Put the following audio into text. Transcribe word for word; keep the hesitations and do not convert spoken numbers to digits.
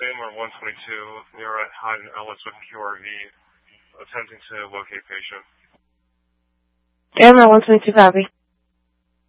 AMR one twenty-two, near Hyde and Ellis with Q R V, attempting to locate patient. AMR one twenty-two, copy.